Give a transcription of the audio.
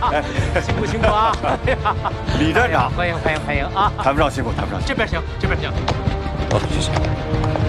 辛苦辛苦啊！ 李站长， 欢迎啊！ 谈不上辛苦，谈不上。 这边请，这边请。 哦，谢谢。